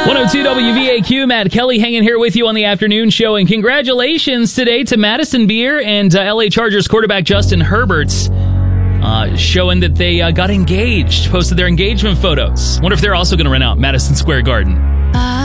102 WVAQ, Matt Kelly hanging here with you on the afternoon show. And congratulations today to Madison Beer and LA Chargers quarterback Justin Herbert, showing that they got engaged, posted their engagement photos. Wonder if they're also going to rent out Madison Square Garden.